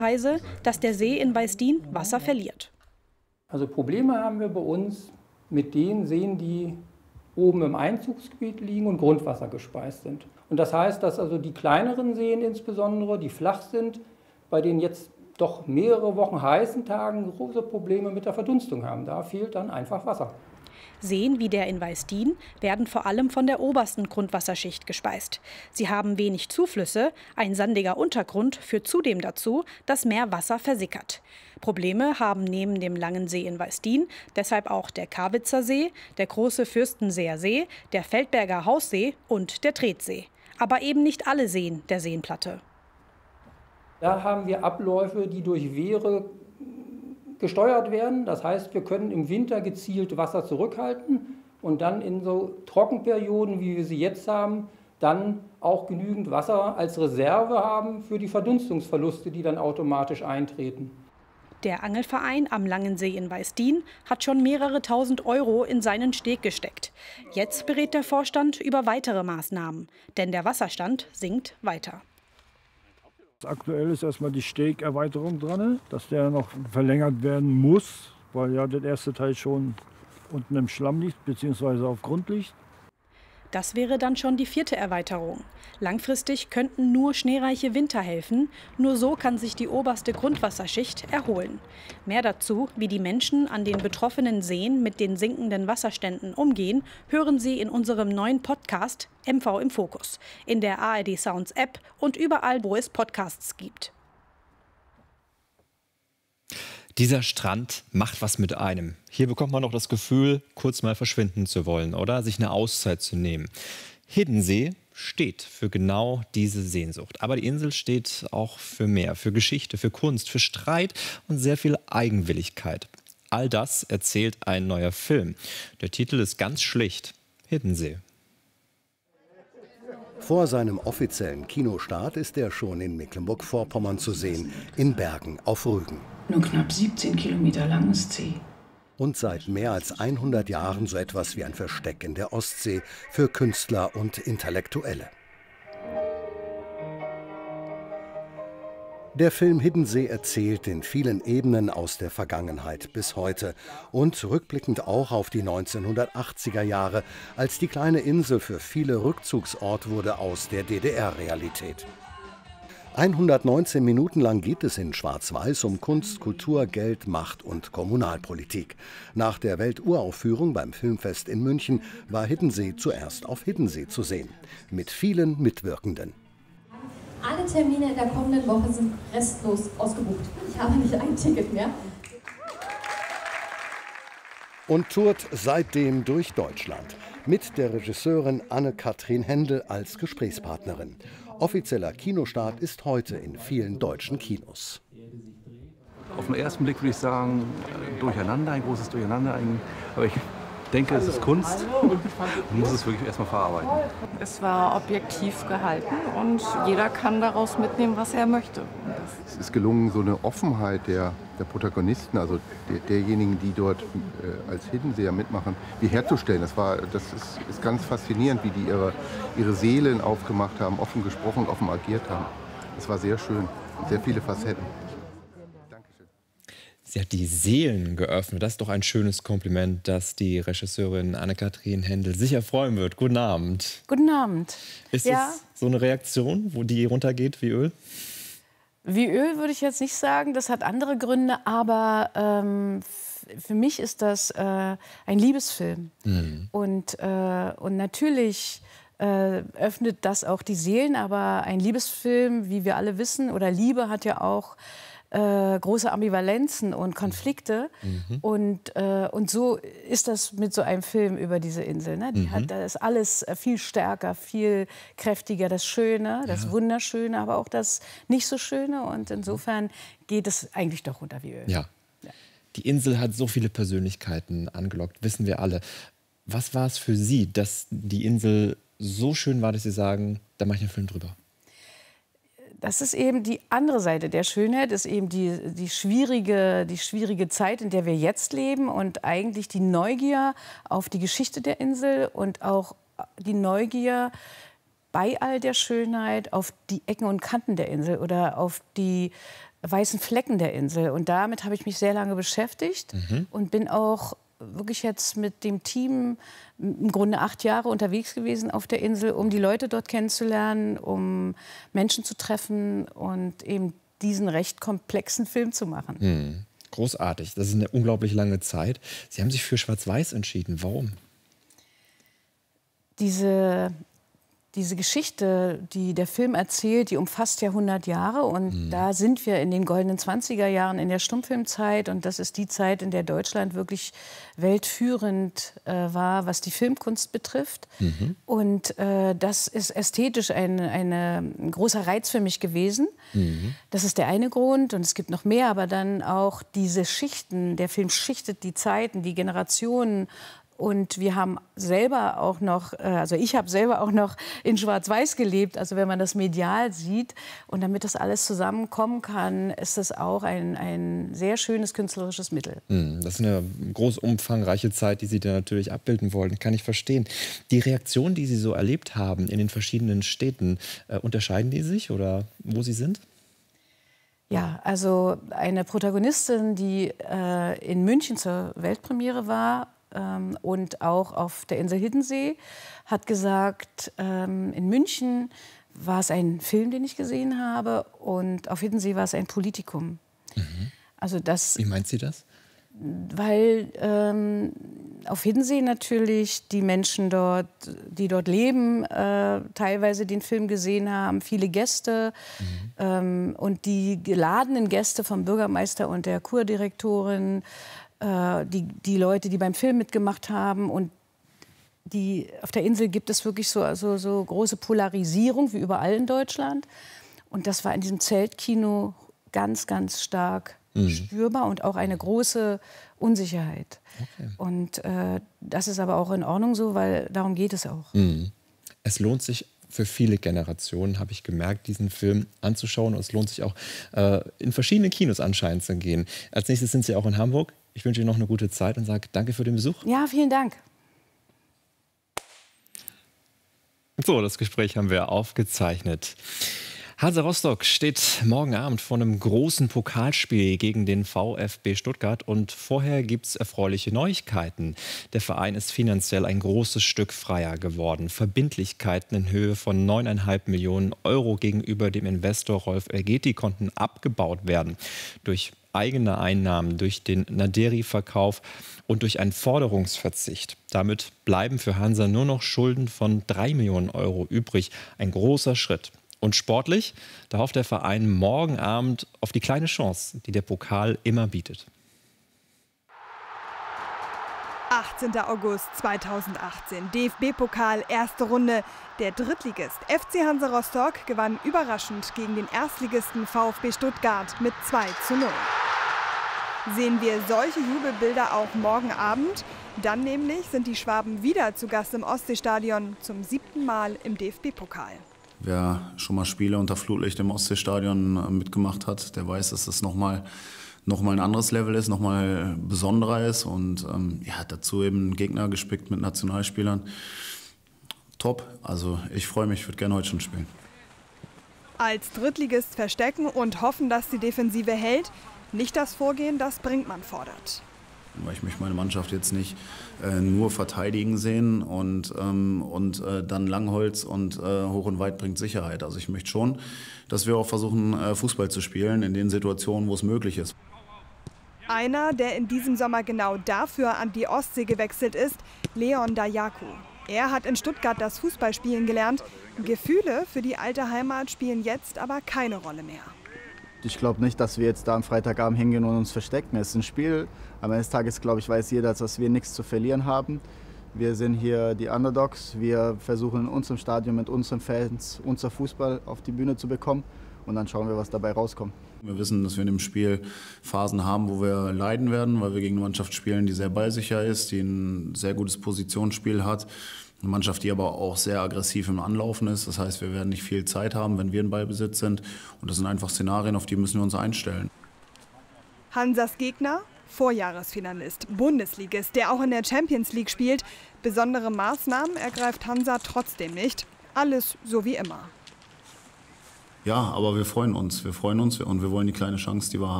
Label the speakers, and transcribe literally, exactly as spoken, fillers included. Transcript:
Speaker 1: Weise, dass der See in Weißdien Wasser verliert.
Speaker 2: Also Probleme haben wir bei uns mit den Seen, die oben im Einzugsgebiet liegen und Grundwasser gespeist sind. Und das heißt, dass also die kleineren Seen insbesondere, die flach sind, bei denen jetzt doch mehrere Wochen heißen Tagen große Probleme mit der Verdunstung haben. Da fehlt dann einfach Wasser.
Speaker 1: Seen wie der in Weißdien werden vor allem von der obersten Grundwasserschicht gespeist. Sie haben wenig Zuflüsse, ein sandiger Untergrund führt zudem dazu, dass mehr Wasser versickert. Probleme haben neben dem Langen See in Weißdien deshalb auch der Karwitzer See, der große Fürstenseer See, der Feldberger Haussee und der Tretsee. Aber eben nicht alle Seen der Seenplatte.
Speaker 2: Da haben wir Abläufe, die durch Wehre gesteuert werden. Das heißt, wir können im Winter gezielt Wasser zurückhalten und dann in so Trockenperioden, wie wir sie jetzt haben, dann auch genügend Wasser als Reserve haben für die Verdunstungsverluste, die dann automatisch eintreten.
Speaker 1: Der Angelverein am Langen See in Weißdien hat schon mehrere tausend Euro in seinen Steg gesteckt. Jetzt berät der Vorstand über weitere Maßnahmen, denn der Wasserstand sinkt weiter.
Speaker 3: Aktuell ist erstmal die Stegerweiterung dran, dass der noch verlängert werden muss, weil ja der erste Teil schon unten im Schlamm liegt bzw. auf Grund liegt.
Speaker 1: Das wäre dann schon die vierte Erweiterung. Langfristig könnten nur schneereiche Winter helfen. Nur so kann sich die oberste Grundwasserschicht erholen. Mehr dazu, wie die Menschen an den betroffenen Seen mit den sinkenden Wasserständen umgehen, hören Sie in unserem neuen Podcast M V im Fokus, in der A R D Sounds App und überall, wo es Podcasts gibt.
Speaker 4: Dieser Strand macht was mit einem. Hier bekommt man noch das Gefühl, kurz mal verschwinden zu wollen oder sich eine Auszeit zu nehmen. Hiddensee steht für genau diese Sehnsucht. Aber die Insel steht auch für mehr, für Geschichte, für Kunst, für Streit und sehr viel Eigenwilligkeit. All das erzählt ein neuer Film. Der Titel ist ganz schlicht: Hiddensee.
Speaker 5: Vor seinem offiziellen Kinostart ist er schon in Mecklenburg-Vorpommern zu sehen, in Bergen auf Rügen.
Speaker 6: Nur knapp siebzehn Kilometer lang ist sie.
Speaker 5: Und seit mehr als hundert Jahren so etwas wie ein Versteck in der Ostsee für Künstler und Intellektuelle. Der Film Hiddensee erzählt in vielen Ebenen aus der Vergangenheit bis heute und rückblickend auch auf die neunzehnhundertachtziger Jahre, als die kleine Insel für viele Rückzugsort wurde aus der D D R-Realität. hundertneunzehn Minuten lang geht es in Schwarz-Weiß um Kunst, Kultur, Geld, Macht und Kommunalpolitik. Nach der Welturaufführung beim Filmfest in München war Hiddensee zuerst auf Hiddensee zu sehen, mit vielen Mitwirkenden.
Speaker 7: Alle Termine in der kommenden Woche sind restlos ausgebucht. Ich habe nicht ein Ticket mehr.
Speaker 5: Und tourt seitdem durch Deutschland mit der Regisseurin Anne-Kathrin Hendel als Gesprächspartnerin. Offizieller Kinostart ist heute in vielen deutschen Kinos.
Speaker 8: Auf den ersten Blick würde ich sagen, Durcheinander, ein großes Durcheinander. Aber ich denke, es ist Kunst und muss es wirklich erstmal verarbeiten.
Speaker 9: Es war objektiv gehalten und jeder kann daraus mitnehmen, was er möchte.
Speaker 10: Es ist gelungen, so eine Offenheit der, der Protagonisten, also der, derjenigen, die dort äh, als Hiddenseer mitmachen, wie herzustellen. Das, war, das ist, ist ganz faszinierend, wie die ihre, ihre Seelen aufgemacht haben, offen gesprochen, offen agiert haben. Das war sehr schön und sehr viele Facetten.
Speaker 4: Sie hat die Seelen geöffnet. Das ist doch ein schönes Kompliment, das die Regisseurin Anne-Kathrin Hendel sicher freuen wird. Guten Abend.
Speaker 9: Guten Abend.
Speaker 4: Ist
Speaker 9: ja.
Speaker 4: das so eine Reaktion, wo die runtergeht wie Öl?
Speaker 9: Wie Öl würde ich jetzt nicht sagen. Das hat andere Gründe. Aber ähm, für mich ist das äh, ein Liebesfilm. Mhm. Und, äh, und natürlich äh, öffnet das auch die Seelen. Aber ein Liebesfilm, wie wir alle wissen, oder Liebe hat ja auch Äh, große Ambivalenzen und Konflikte. Mhm. Und, äh, und so ist das mit so einem Film über diese Insel. Ne? Die mhm. hat, da ist alles viel stärker, viel kräftiger. Das Schöne, das ja. Wunderschöne, aber auch das nicht so Schöne. Und insofern geht es eigentlich doch runter wie Öl.
Speaker 4: Ja. Ja. Die Insel hat so viele Persönlichkeiten angelockt, wissen wir alle. Was war es für Sie, dass die Insel so schön war, dass Sie sagen, da mache ich einen Film drüber?
Speaker 9: Das ist eben die andere Seite der Schönheit, ist eben die, die, schwierige, die schwierige Zeit, in der wir jetzt leben und eigentlich die Neugier auf die Geschichte der Insel und auch die Neugier bei all der Schönheit auf die Ecken und Kanten der Insel oder auf die weißen Flecken der Insel. Und damit habe ich mich sehr lange beschäftigt
Speaker 4: Mhm.
Speaker 9: und bin auch wirklich jetzt mit dem Team im Grunde acht Jahre unterwegs gewesen auf der Insel, um die Leute dort kennenzulernen, um Menschen zu treffen und eben diesen recht komplexen Film zu machen.
Speaker 4: Hm. Großartig. Das ist eine unglaublich lange Zeit. Sie haben sich für Schwarz-Weiß entschieden. Warum?
Speaker 9: Diese, diese Geschichte, die der Film erzählt, die umfasst ja hundert Jahre. Und
Speaker 4: Mhm.
Speaker 9: da sind wir in den goldenen zwanziger Jahren, in der Stummfilmzeit. Und das ist die Zeit, in der Deutschland wirklich weltführend äh, war, was die Filmkunst betrifft.
Speaker 4: Mhm.
Speaker 9: Und äh, das ist ästhetisch ein, eine, ein großer Reiz für mich gewesen.
Speaker 4: Mhm.
Speaker 9: Das ist der eine Grund. Und es gibt noch mehr, aber dann auch diese Schichten. Der Film schichtet die Zeiten, die Generationen. Und wir haben selber auch noch, also ich habe selber auch noch in Schwarz-Weiß gelebt, also wenn man das medial sieht. Und damit das alles zusammenkommen kann, ist das auch ein, ein sehr schönes künstlerisches Mittel.
Speaker 4: Das ist eine groß umfangreiche Zeit, die Sie da natürlich abbilden wollen, kann ich verstehen. Die Reaktionen, die Sie so erlebt haben in den verschiedenen Städten, äh, unterscheiden die sich oder wo Sie sind?
Speaker 9: Ja, also eine Protagonistin, die äh, in München zur Weltpremiere war, Ähm, und auch auf der Insel Hiddensee, hat gesagt, ähm, in München war es ein Film, den ich gesehen habe, und auf Hiddensee war es ein Politikum.
Speaker 4: Mhm.
Speaker 9: Also das,
Speaker 4: Wie meint sie das?
Speaker 9: Weil ähm, auf Hiddensee natürlich die Menschen dort, die dort leben, äh, teilweise den Film gesehen haben, viele Gäste
Speaker 4: Mhm.
Speaker 9: ähm, und die geladenen Gäste vom Bürgermeister und der Kurdirektorin, Die, die Leute, die beim Film mitgemacht haben. Und die, auf der Insel gibt es wirklich so, so, so große Polarisierung wie überall in Deutschland. Und das war in diesem Zeltkino ganz, ganz stark
Speaker 4: Mhm.
Speaker 9: spürbar und auch eine große Unsicherheit.
Speaker 4: Okay.
Speaker 9: Und äh, das ist aber auch in Ordnung so, weil darum geht es auch.
Speaker 4: Mhm. Es lohnt sich für viele Generationen, habe ich gemerkt, diesen Film anzuschauen. Und es lohnt sich auch, äh, in verschiedene Kinos anscheinend zu gehen. Als nächstes sind Sie auch in Hamburg. Ich wünsche Ihnen noch eine gute Zeit und sage danke für den Besuch.
Speaker 9: Ja, vielen Dank.
Speaker 4: So, das Gespräch haben wir aufgezeichnet. Hansa Rostock steht morgen Abend vor einem großen Pokalspiel gegen den VfB Stuttgart. Und vorher gibt es erfreuliche Neuigkeiten. Der Verein ist finanziell ein großes Stück freier geworden. Verbindlichkeiten in Höhe von neuneinhalb Millionen Euro gegenüber dem Investor Rolf Elgeti konnten abgebaut werden. Durch eigene Einnahmen, durch den Naderi-Verkauf und durch einen Forderungsverzicht. Damit bleiben für Hansa nur noch Schulden von drei Millionen Euro übrig. Ein großer Schritt. Und sportlich, da hofft der Verein morgen Abend auf die kleine Chance, die der Pokal immer bietet.
Speaker 11: achtzehnter August zweitausendachtzehn, D F B-Pokal, erste Runde. Der Drittligist F C Hansa Rostock gewann überraschend gegen den Erstligisten VfB Stuttgart mit zwei zu null. Sehen wir solche Jubelbilder auch morgen Abend? Dann nämlich sind die Schwaben wieder zu Gast im Ostseestadion, zum siebten Mal im D F B-Pokal.
Speaker 12: Wer schon mal Spiele unter Flutlicht im Ostseestadion mitgemacht hat, der weiß, dass das nochmal noch mal ein anderes Level ist, nochmal besonderer ist. Und ähm, ja, dazu eben ein Gegner gespickt mit Nationalspielern. Top, also ich freue mich, ich würde gerne heute schon spielen.
Speaker 11: Als Drittligist verstecken und hoffen, dass die Defensive hält. Nicht das Vorgehen, das Brinkmann fordert.
Speaker 12: Weil ich möchte meine Mannschaft jetzt nicht äh, nur verteidigen sehen und, ähm, und äh, dann Langholz und äh, hoch und weit bringt Sicherheit. Also ich möchte schon, dass wir auch versuchen, äh, Fußball zu spielen in den Situationen, wo es möglich ist.
Speaker 11: Einer, der in diesem Sommer genau dafür an die Ostsee gewechselt ist, Leon Dayaku. Er hat in Stuttgart das Fußballspielen gelernt. Gefühle für die alte Heimat spielen jetzt aber keine Rolle mehr.
Speaker 13: Ich glaube nicht, dass wir jetzt da am Freitagabend hingehen und uns verstecken. Es ist ein Spiel. Am Ende des Tages, glaube ich, weiß jeder, dass wir nichts zu verlieren haben. Wir sind hier die Underdogs. Wir versuchen in unserem Stadion mit unseren Fans unser Fußball auf die Bühne zu bekommen. Und dann schauen wir, was dabei rauskommt.
Speaker 12: Wir wissen, dass wir in dem Spiel Phasen haben, wo wir leiden werden, weil wir gegen eine Mannschaft spielen, die sehr ballsicher ist, die ein sehr gutes Positionsspiel hat. Eine Mannschaft, die aber auch sehr aggressiv im Anlaufen ist. Das heißt, wir werden nicht viel Zeit haben, wenn wir in Ballbesitz sind. Und das sind einfach Szenarien, auf die müssen wir uns einstellen.
Speaker 11: Hansas Gegner, Vorjahresfinalist, Bundesligist, der auch in der Champions League spielt. Besondere Maßnahmen ergreift Hansa trotzdem nicht. Alles so wie immer.
Speaker 12: Ja, aber wir freuen uns. Wir freuen uns und wir wollen die kleine Chance, die wir haben.